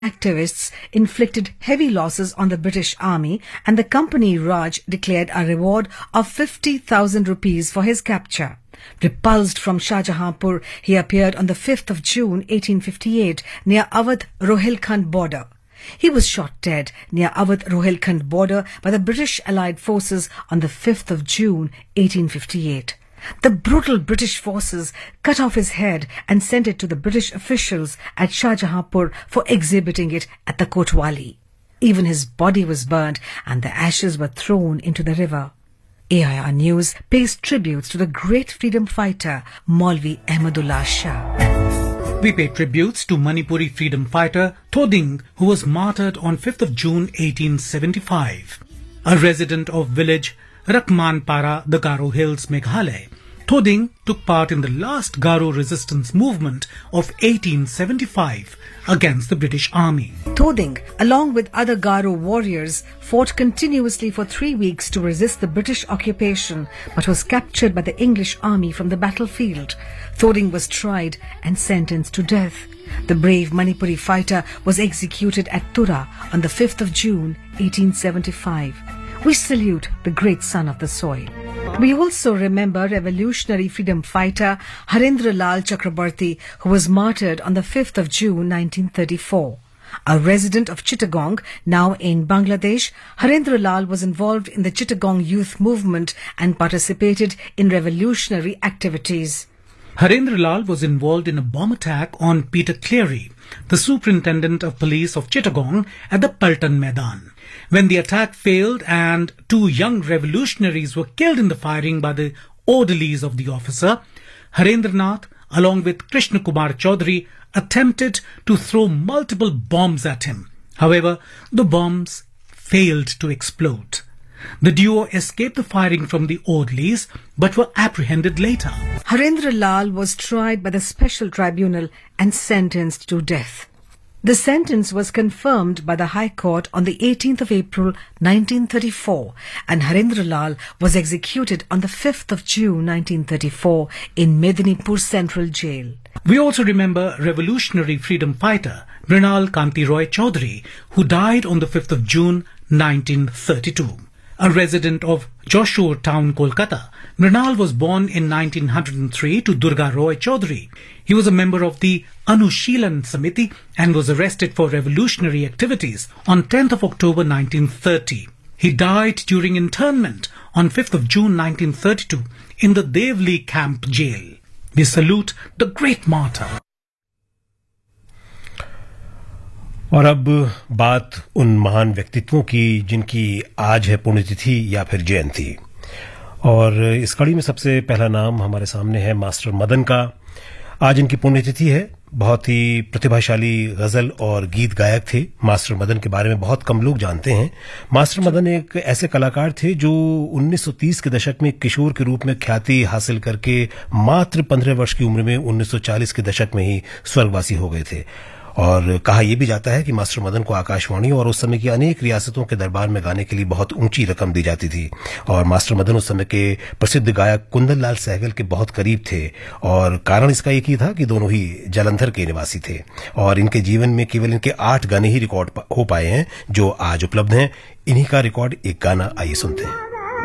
activists inflicted heavy losses on the British Army, and the company Raj declared a reward of 50,000 rupees for his capture. Repulsed from Shahjahanpur, he appeared on the 5th of June 1858 near Awadh-Rohilkhand border. He was shot dead near Awadh-Rohilkhand border by the British Allied forces on the 5th of June 1858. The brutal British forces cut off his head and sent it to the British officials at Shahjahanpur for exhibiting it at the Kotwali. Even his body was burnt and the ashes were thrown into the river. AIR News pays tributes to the great freedom fighter Maulvi Ahmadullah Shah. We pay tributes to Manipuri freedom fighter Thoding, who was martyred on 5th of June 1875. A resident of village Rakmanpara, the Garo Hills, Meghalaya, Thoding took part in the last Garo resistance movement of 1875 against the British Army. Thoding, along with other Garo warriors, fought continuously for 3 weeks to resist the British occupation, but was captured by the English army from the battlefield. Thoding was tried and sentenced to death. The brave Manipuri fighter was executed at Tura on the 5th of June 1875. We salute the great son of the soil. We also remember revolutionary freedom fighter Harendra Lal Chakrabarti, who was martyred on the 5th of June 1934. A resident of Chittagong, now in Bangladesh, Harendra Lal was involved in the Chittagong youth movement and participated in revolutionary activities. Harendra Lal was involved in a bomb attack on Peter Cleary, the superintendent of police of Chittagong, at the Paltan Maidan. When the attack failed and 2 young revolutionaries were killed in the firing by the orderlies of the officer, Harendranath, along with Krishna Kumar Chaudhary, attempted to throw multiple bombs at him. However, the bombs failed to explode. The duo escaped the firing from the orderlies but were apprehended later. Harendra Lal was tried by the special tribunal and sentenced to death. The sentence was confirmed by the High Court on the 18th of April 1934, and Harendra Lal was executed on the 5th of June 1934 in Medinipur Central Jail. We also remember revolutionary freedom fighter Mrinal Kanti Roy Chaudhary, who died on the 5th of June 1932. A resident of Joshore town, Kolkata, Mrinal was born in 1903 to Durga Roy Chaudhary. He was a member of the Anushilan Samiti and was arrested for revolutionary activities on 10th of October 1930. He died during internment on 5th of June 1932 in the Devli camp jail. We salute the great martyr. और अब बात उन महान व्यक्तित्वों की जिनकी आज है पुण्यतिथि या फिर जयंती, और इस कड़ी में सबसे पहला नाम हमारे सामने है मास्टर मदन का। आज इनकी पुण्यतिथि है। बहुत ही प्रतिभाशाली गजल और गीत गायक थे। मास्टर मदन के बारे में बहुत कम लोग जानते हैं। मास्टर मदन एक ऐसे कलाकार थे जो 1930 के दशक में किशोर के रूप में ख्याति हासिल करके मात्र 15 वर्ष की उम्र में 1940 के दशक में ही स्वर्गवासी हो गए थे। और कहा यह भी जाता है कि मास्टर मदन को आकाशवाणी और उस समय की अनेक रियासतों के दरबार में गाने के लिए बहुत ऊंची रकम दी जाती थी। और मास्टर मदन उस समय के प्रसिद्ध गायक कुंदन लाल सहगल के बहुत करीब थे, और कारण इसका एक ही था कि दोनों ही जालंधर के निवासी थे। और इनके जीवन में केवल इनके 8 गाने ही रिकॉर्ड हो पाए हैं जो आज उपलब्ध हैं। इन्हीं का रिकॉर्ड एक गाना आइए सुनते हैं।